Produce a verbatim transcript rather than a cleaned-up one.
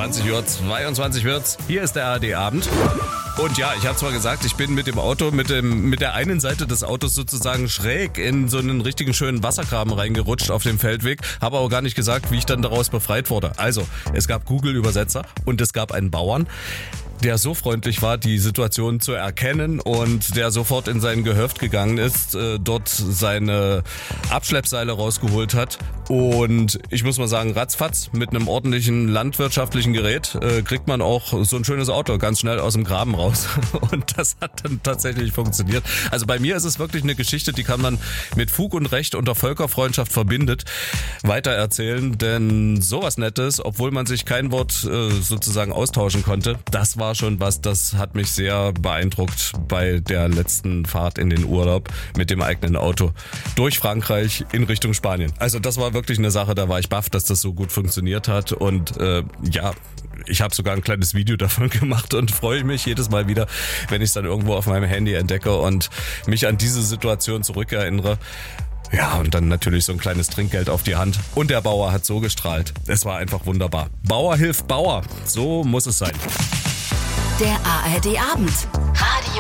zwanzig Uhr zweiundzwanzig wird's. Hier ist der A R D-Abend. Und ja, ich habe zwar gesagt, ich bin mit dem Auto, mit dem mit der einen Seite des Autos sozusagen schräg in so einen richtigen schönen Wassergraben reingerutscht auf dem Feldweg, habe aber gar nicht gesagt, wie ich dann daraus befreit wurde. Also, es gab Google-Übersetzer und es gab einen Bauern, der so freundlich war, die Situation zu erkennen und der sofort in sein Gehöft gegangen ist, äh, dort seine Abschleppseile rausgeholt hat und ich muss mal sagen, ratzfatz, mit einem ordentlichen landwirtschaftlichen Gerät äh, kriegt man auch so ein schönes Auto ganz schnell aus dem Graben raus und das hat dann tatsächlich funktioniert. Also bei mir ist es wirklich eine Geschichte, die kann man mit Fug und Recht unter Völkerfreundschaft verbindet weitererzählen, denn sowas Nettes, obwohl man sich kein Wort äh, sozusagen austauschen konnte, das war schon was, das hat mich sehr beeindruckt bei der letzten Fahrt in den Urlaub mit dem eigenen Auto durch Frankreich in Richtung Spanien. Also das war wirklich eine Sache, da war ich baff, dass das so gut funktioniert hat und äh, ja, ich habe sogar ein kleines Video davon gemacht und freue mich jedes Mal wieder, wenn ich es dann irgendwo auf meinem Handy entdecke und mich an diese Situation zurückerinnere. Ja, und dann natürlich so ein kleines Trinkgeld auf die Hand. Und der Bauer hat so gestrahlt. Es war einfach wunderbar. Bauer hilft Bauer. So muss es sein. Der A R D-Abend. Radio